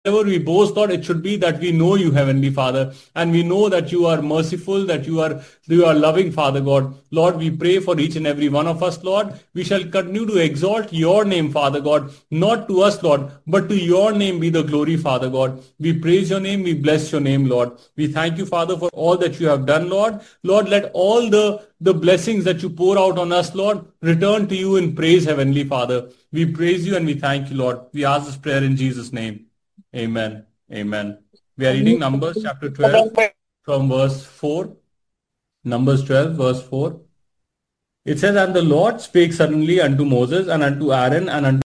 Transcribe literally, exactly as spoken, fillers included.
we boast, Lord, it should be that we know you, Heavenly Father, and we know that you are merciful, that you are you are loving, Father God. Lord, we pray for each and every one of us, Lord. We shall continue to exalt your name, Father God, not to us, Lord, but to your name be the glory, Father God. We praise your name, we bless your name, Lord. We thank you, Father, for all that you have done, Lord. Lord, let all the, the blessings that you pour out on us, Lord, return to you in praise, Heavenly Father. We praise you and we thank you, Lord. We ask this prayer in Jesus' name. Amen. Amen. We are reading Numbers chapter twelve from verse four. Numbers twelve verse four. It says, "And the Lord spake suddenly unto Moses and unto Aaron and unto